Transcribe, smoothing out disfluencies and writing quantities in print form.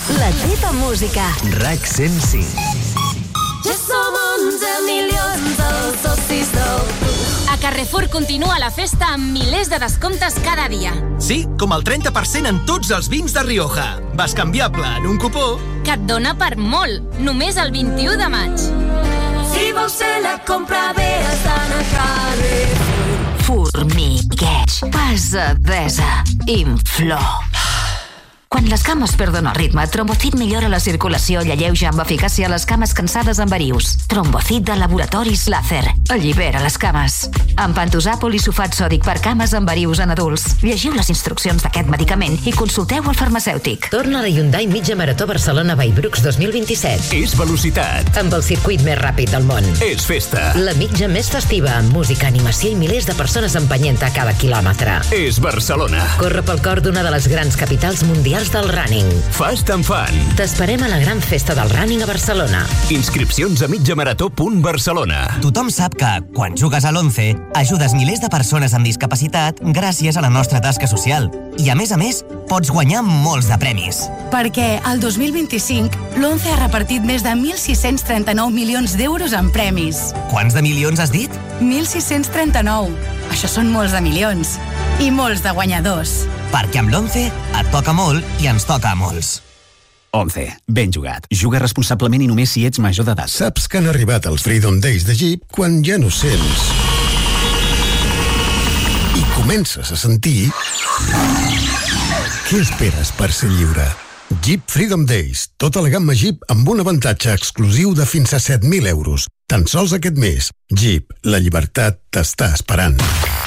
La teva música. RAC 105. Ja som 11 milions els socis del club. A Carrefour continua la festa amb milers de descomptes cada dia. Sí, com el 30% en tots els vins de Rioja. Bascanviable en un cupó Que et dona per molt, només el 21 de maig. Si vols fer la compra bé, has d'anar a Carrefour. Formigueig, pesadesa, inflor. Quan les cames perden el ritme, Trombocid millora la circulació i alleuja amb eficàcia les cames cansades amb verius. Trombocid de Laboratoris Láser. Allibera les cames. Amb pantosàpol i sulfat sòdic per cames amb verius en adults. Llegiu les instruccions d'aquest medicament i consulteu el farmacèutic. Torna la Hyundai Mitja Marató Barcelona Vallbrucs 2027. És velocitat. Amb el circuit més ràpid del món. És festa. La mitja més festiva, amb música, animació i milers de persones empenyent a cada quilòmetre. És Barcelona. Corre pel cor d'una de les grans capitals mundials del running. Fast and Fun. T'esperem a la gran festa del running a Barcelona. Inscripcions a mitjamarató.barcelona. Tothom sap que, quan jugues a l'11, ajudes milers de persones amb discapacitat gràcies a la nostra tasca social. I a més, pots guanyar molts de premis. Perquè el 2025, l'11 ha repartit més de 1.639 milions d'euros en premis. Quants de milions has dit? 1.639. Això són molts de milions. I molts de guanyadors. Perquè amb l'11 et toca molt i ens toca a molts. 11. Ben jugat. Juga responsablement i només si ets major d'edat. Saps que han arribat els Freedom Days de Jeep quan ja no sents i comences a sentir. Què esperes per ser lliure? Jeep Freedom Days. Tota la gamma Jeep amb un avantatge exclusiu de fins a 7.000 euros. Tan sols aquest mes. Jeep, la llibertat t'està esperant.